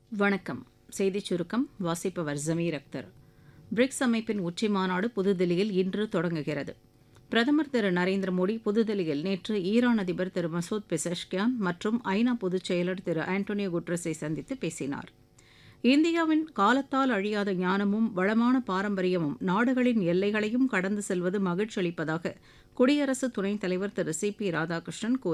வணக்கம். செய்திச் சுருக்கம் வாசிப்பவர் ஜமீர் அக்தர். பிரிக்ஸ் அமைப்பின் உச்சிமாநாடு புதுதில்லியில் இன்று தொடங்குகிறது. பிரதமர் திரு நரேந்திர மோடி புதுதில்லியில் நேற்று ஈரான் அதிபர் திரு மசூத் பெசஷ்கியான் மற்றும் ஐநா பொதுச் செயலர் திரு ஆண்டோனியோ குட்ரஸை சந்தித்து பேசினார். இந்தியாவின் காலத்தால் அழியாத ஞானமும் வளமான பாரம்பரியமும் நாடுகளின் எல்லைகளையும் கடந்து செல்வது மகிழ்ச்சி அளிப்பதாக குடியரசு துணைத் தலைவர் திரு சி பி ராதாகிருஷ்ணன் கூறியுள்ளார்.